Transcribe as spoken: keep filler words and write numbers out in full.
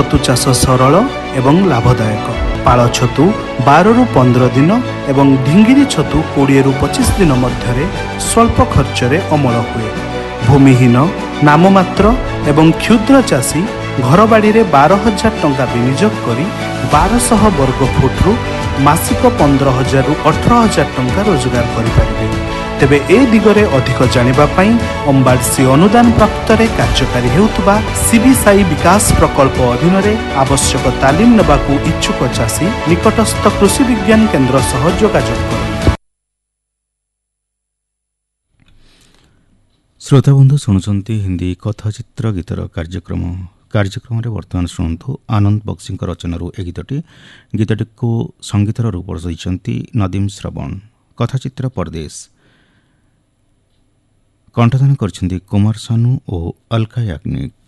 ଛତୁ ଚାଷ ସରଳ ଏବଂ ଲାଭଦାୟକ। ପାଳ ଛତୁ ବାର ରୁ ପନ୍ଦର ଦିନ ଏବଂ ଢିଙ୍ଗିରି ଛତୁ କୋଡ଼ିଏ ରୁ ପଚିଶ ଦିନ ମଧ୍ୟରେ ସ୍ୱଳ୍ପ ଖର୍ଚ୍ଚରେ ଅମଳ ହୁଏ। ଭୂମିହୀନ, ନାମମାତ୍ର ଏବଂ କ୍ଷୁଦ୍ର ଚାଷୀ ଘରବାଡ଼ିରେ ବାର ହଜାର ଟଙ୍କା ବିନିଯୋଗ କରି ବାରଶହ ବର୍ଗ ଫୁଟରୁ ମାସିକ ପନ୍ଦର ହଜାରରୁ ଅଠର ହଜାର ଟଙ୍କା ରୋଜଗାର କରିପାରିବେ। ତେବେ ଏ ଦିଗରେ ଅଧିକ ଜାଣିବା ପାଇଁ ଅମ୍ବାଡସି ଅନୁଦାନ ପ୍ରାପ୍ତରେ କାର୍ଯ୍ୟକାରୀ ହେଉଥିବା ସିବିସାଇ ବିକାଶ ପ୍ରକଳ୍ପ ଅଧୀନରେ ଆବଶ୍ୟକ ତାଲିମ ନେବାକୁ ଇଚ୍ଛୁକ ଚାଷୀ ନିକଟସ୍ଥ କୃଷି ବିଜ୍ଞାନ କେନ୍ଦ୍ର ସହ ଯୋଗାଯୋଗ କରନ୍ତୁ। ଶ୍ରୋତାବନ୍ଧୁ ଶୁଣୁଛନ୍ତି ହିନ୍ଦୀ କଥାଚିତ୍ର ଗୀତର କାର୍ଯ୍ୟକ୍ରମ। କାର୍ଯ୍ୟକ୍ରମରେ ବର୍ତ୍ତମାନ ଶୁଣନ୍ତୁ ଆନନ୍ଦ ବକ୍ସିଙ୍କ ରଚନାରୁ ଏ ଗୀତଟି। ଗୀତଟିକୁ ସଙ୍ଗୀତର ରୂପ ଦେଇଛନ୍ତି ନଦୀମ ଶ୍ରବଣ। କଥାଚିତ୍ର ପରଦେଶ କଣ୍ଠଦାନ କରିଛନ୍ତି କୁମାର ସାନୁ ଓ ଅଲକା ୟାଗ୍ନିକ।